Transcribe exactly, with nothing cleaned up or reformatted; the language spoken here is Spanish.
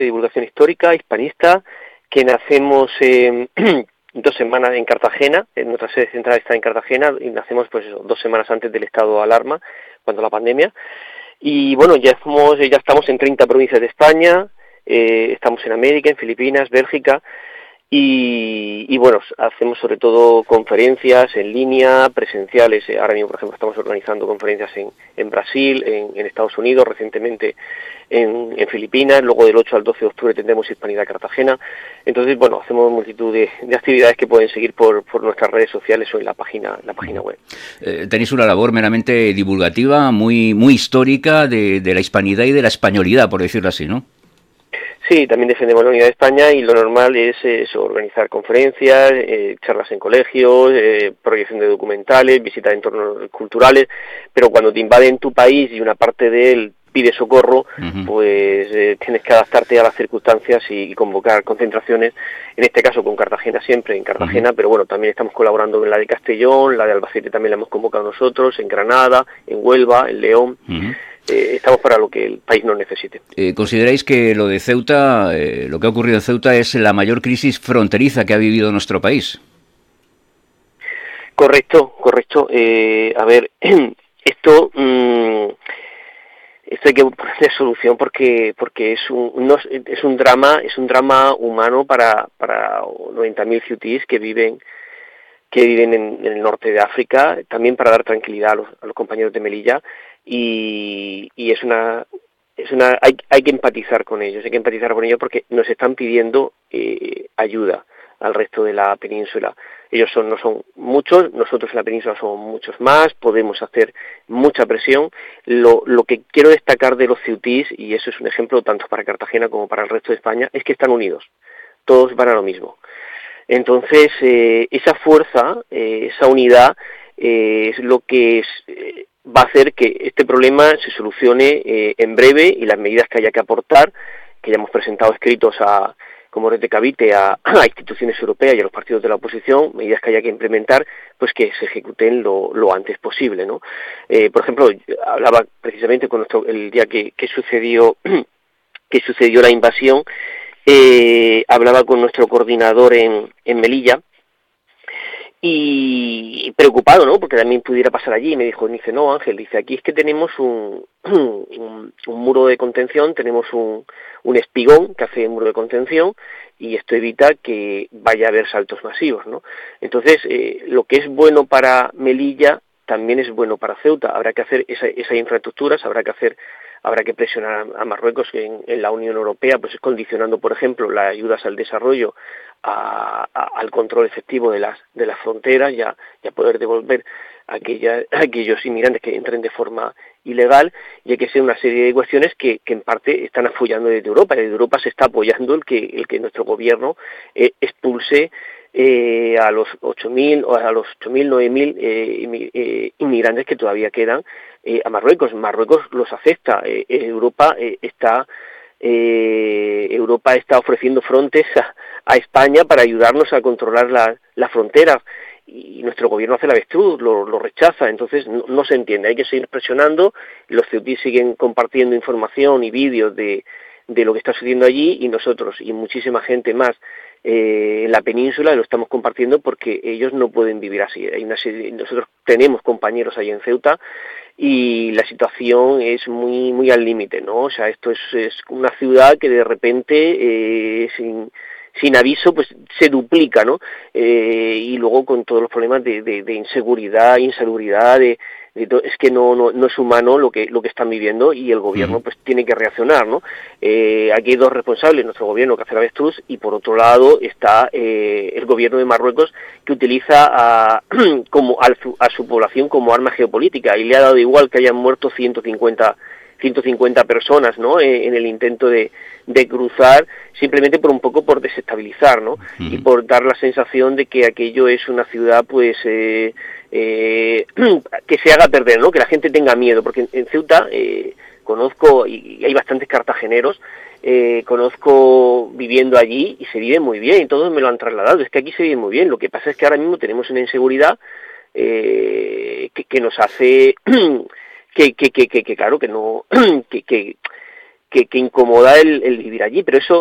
de divulgación histórica, hispanista, que nacemos eh, dos semanas en Cartagena, en nuestra sede central está en Cartagena, y nacemos pues eso, dos semanas antes del estado de alarma, cuando la pandemia, y bueno, ya estamos, ya estamos en treinta provincias de España, eh, estamos en América, en Filipinas, Bélgica, Y, y bueno, hacemos sobre todo conferencias en línea, presenciales. Ahora mismo, por ejemplo, estamos organizando conferencias en, en Brasil, en, en Estados Unidos, recientemente en, en Filipinas, luego del ocho al doce de octubre tendremos Hispanidad Cartagena. Entonces, bueno, hacemos multitud de, de actividades que pueden seguir por, por nuestras redes sociales o en la página, la página web. Eh, tenéis una labor meramente divulgativa, muy, muy histórica de, de la hispanidad y de la españolidad, por decirlo así, ¿no? Sí, también defendemos la unidad de España y lo normal es, es organizar conferencias, eh, charlas en colegios, eh, proyección de documentales, visitas de entornos culturales, pero cuando te invaden tu país y una parte de él pide socorro, uh-huh. pues eh, tienes que adaptarte a las circunstancias y, y convocar concentraciones, en este caso con Cartagena, siempre en Cartagena, uh-huh. pero bueno, también estamos colaborando en la de Castellón, la de Albacete también la hemos convocado nosotros, en Granada, en Huelva, en León. Uh-huh. Eh, estamos para lo que el país nos necesite. Eh, ¿Consideráis que lo de Ceuta, eh, lo que ha ocurrido en Ceuta es la mayor crisis fronteriza que ha vivido nuestro país? Correcto, correcto. Eh, a ver, esto, mmm, esto hay que ponerle solución porque porque es un no, es un drama, es un drama humano para para noventa mil ceutíes que viven que viven en, en el norte de África, también para dar tranquilidad a los, a los compañeros de Melilla. Y, y es una es una hay, hay que empatizar con ellos, hay que empatizar con ellos porque nos están pidiendo eh, ayuda al resto de la península. Ellos son no son muchos, nosotros en la península somos muchos más, podemos hacer mucha presión. Lo, lo que quiero destacar de los ceutíes, y eso es un ejemplo tanto para Cartagena como para el resto de España, es que están unidos, todos van a lo mismo. Entonces, eh, esa fuerza, eh, esa unidad, eh, es lo que es, eh, va a hacer que este problema se solucione eh, en breve y las medidas que haya que aportar, que ya hemos presentado escritos a, como red de Cavite a, a instituciones europeas y a los partidos de la oposición, medidas que haya que implementar, pues que se ejecuten lo, lo antes posible, ¿no? Eh, por ejemplo, hablaba precisamente con nuestro, el día que, que sucedió que sucedió la invasión, eh, hablaba con nuestro coordinador en, en Melilla, y preocupado, ¿no? Porque también pudiera pasar allí, y me dijo, dice, no, Ángel, dice, aquí es que tenemos un, un, un muro de contención, tenemos un, un espigón que hace un muro de contención, y esto evita que vaya a haber saltos masivos, ¿no? Entonces, eh, lo que es bueno para Melilla también es bueno para Ceuta. Habrá que hacer esa, esas infraestructuras, habrá que hacer habrá que presionar a Marruecos en, en la Unión Europea, pues condicionando, por ejemplo, las ayudas al desarrollo a, a, al control efectivo de las de las fronteras y a, y a poder devolver a, aquella, a aquellos inmigrantes que entren de forma ilegal, y hay que hacer una serie de cuestiones que, que en parte están apoyando desde Europa. Desde Europa se está apoyando el que el que nuestro gobierno eh, expulse eh, a los ocho mil o a los ocho mil, nueve mil eh, eh, inmigrantes que todavía quedan Eh, a Marruecos. Marruecos los acepta. Eh, Europa eh, está eh, Europa está ofreciendo frontes a, a España para ayudarnos a controlar la, las fronteras, y nuestro gobierno hace la avestruz, lo, lo rechaza. Entonces no, no se entiende, hay que seguir presionando. Los ceutíes siguen compartiendo información y vídeos de, de lo que está sucediendo allí, y nosotros y muchísima gente más Eh, en la península lo estamos compartiendo porque ellos no pueden vivir así. Hay una serie, nosotros tenemos compañeros ahí en Ceuta y la situación es muy muy al límite, ¿no? O sea, esto es, es una ciudad que de repente eh, sin sin aviso pues se duplica, ¿no? Eh, y luego con todos los problemas de, de, de inseguridad, insalubridad, de, de to- es que no, no no es humano lo que lo que están viviendo, y el gobierno pues tiene que reaccionar, ¿no? Eh, aquí hay dos responsables, nuestro gobierno, que hace la avestruz, y por otro lado está eh, el gobierno de Marruecos, que utiliza a, como a su, a su población como arma geopolítica, y le ha dado igual que hayan muerto ciento cincuenta personas, ¿no? Eh, en el intento de, de cruzar, simplemente por un poco por desestabilizar, ¿no? Uh-huh. Y por dar la sensación de que aquello es una ciudad, pues, eh, eh, que se haga perder, ¿no? Que la gente tenga miedo, porque en, en Ceuta eh, conozco, y, y hay bastantes cartageneros, eh, conozco viviendo allí, y se vive muy bien, y todos me lo han trasladado, es que aquí se vive muy bien. Lo que pasa es que ahora mismo tenemos una inseguridad eh, que, que nos hace... Que, que, que, que, que claro, que no, que, que, que, que incomoda el, el vivir allí, pero eso